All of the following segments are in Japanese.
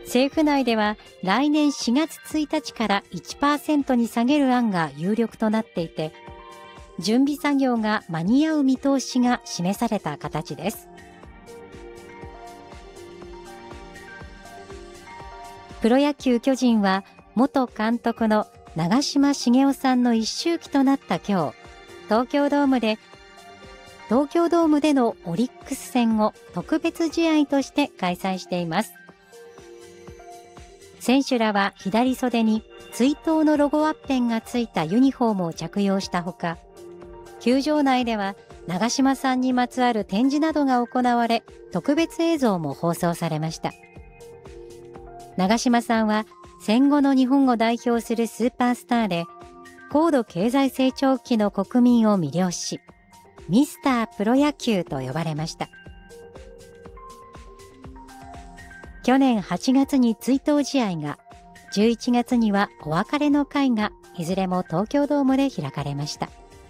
政府内では来年4月1日から 1% に下げる案が有力となっていて、準備作業が間に合う見通しが示された形です。プロ野球巨人は元監督の長嶋茂雄さんの一周忌となった今日、東京ドームでのオリックス戦を特別試合として開催しています。選手らは左袖に追悼のロゴワッペンがついたユニフォームを着用したほか、球場内では長嶋さんにまつわる展示などが行われ、特別映像も放送されました。長嶋さんは戦後の日本を代表するスーパースターで、高度経済成長期の国民を魅了し、ミスタープロ野球と呼ばれました。去年8月に追悼試合が、11月にはお別れの会がいずれも東京ドームで開かれました。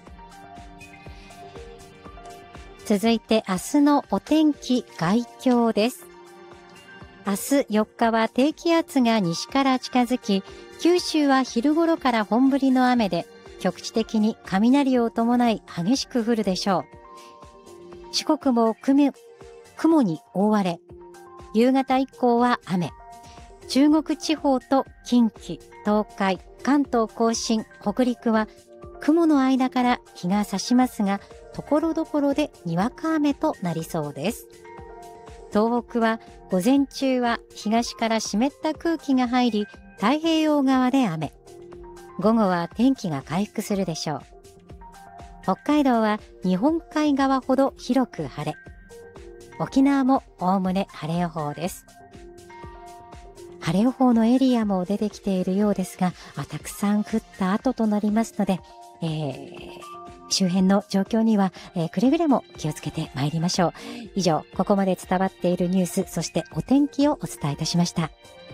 続いて明日のお天気概況です。明日4日は低気圧が西から近づき、九州は昼頃から本降りの雨で、局地的に雷を伴い激しく降るでしょう。四国も雲に覆われ、夕方以降は雨。中国地方と近畿、東海、関東甲信、北陸は雲の間から日が差しますが、ところどころでにわか雨となりそうです。東北は午前中は東から湿った空気が入り、太平洋側で雨。午後は天気が回復するでしょう。北海道は日本海側ほど広く晴れ。沖縄もおおむね晴れ予報です。晴れ予報のエリアも出てきているようですが、たくさん降った後となりますので、周辺の状況には、くれぐれも気をつけてまいりましょう。以上、ここまで伝わっているニュース、そしてお天気をお伝えいたしました。